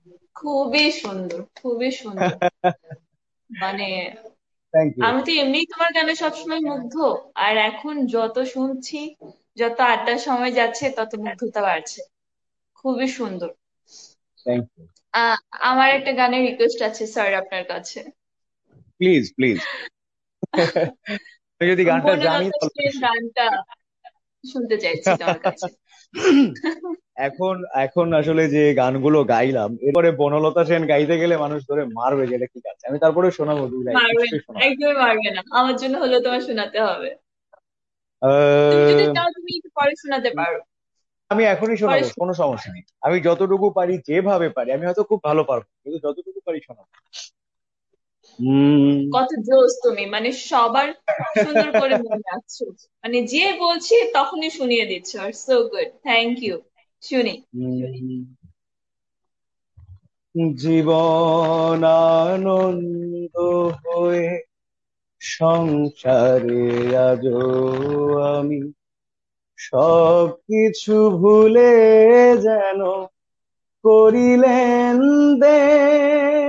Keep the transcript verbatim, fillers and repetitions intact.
খুবই সুন্দর, খুবই সুন্দর। মানে থ্যাংক ইউ। আমি তো এমনিই তোমার গানে সবসময় মুগ্ধ, আর এখন যত শুনছি, যত আড্ডার সময় যাচ্ছে, তত মুগ্ধতা বাড়ছে। খুবই সুন্দর। Thank you. আহ আমার একটা গানের রিকোয়েস্ট আছে স্যার আপনার কাছে। প্লিজ প্লিজ, আমি যদি গানটা জানি বনলতা তাহলে সেন খুশি। গানটা শুনতে চাইছি তোমার কাছে। এখন এখন আসলে যে গানগুলো গাইলাম, এরপরে বনলতা সেন গাইতে গেলে মানুষ ধরে মারবে যে এটা কি গাচ্ছে, আমি তারপরে শোনাবো দুই লাইন, মারবে না, নিশ্চয়ই শোনাবো। একদমই মারবে না, আমার জন্য হলেও তোমার শোনাতে হবে। তুমি যদি আহ, চাও তুমি একটু পরে শোনাতে পারো। আমি এখনই পরে শোনাবো, শো- কোনো সমস্যা নেই। আমি যতটুকু পারি, যেভাবে পারি, আমি হয়তো খুব ভালো পারবো, কিন্তু যতটুকু পারি শোনাবো। উম কত জোস তুমি, মানে সবার সুন্দর করে মনে রাখছো। মানে যে বলছি তখনই শুনিয়ে দিচ্ছ, আর সো গুড, থ্যাংক ইউ। শুনি। উম, জীবন আনন্দ হয়ে সংসারে আজো আমি সবকিছু ভুলে যেন করিলেন দে